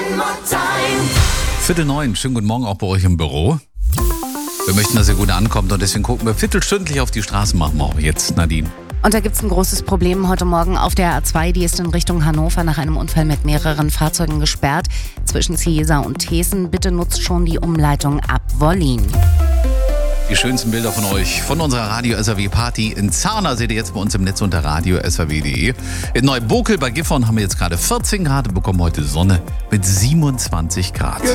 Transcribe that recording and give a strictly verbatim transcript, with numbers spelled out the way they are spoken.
Viertel neun, schönen guten Morgen auch bei euch im Büro. Wir möchten, dass ihr gut ankommt und deswegen gucken wir viertelstündlich auf die Straßen, machen wir auch jetzt, Nadine. Und da gibt es ein großes Problem heute Morgen auf der A zwei, die ist in Richtung Hannover nach einem Unfall mit mehreren Fahrzeugen gesperrt. Zwischen Ciesa und Thesen, bitte nutzt schon die Umleitung ab Wollin. Die schönsten Bilder von euch, von unserer Radio-S R W-Party in Zarna seht ihr jetzt bei uns im Netz unter radio s r w punkt d e. In Neubokel bei Gifhorn haben wir jetzt gerade vierzehn Grad und bekommen heute Sonne mit siebenundzwanzig Grad.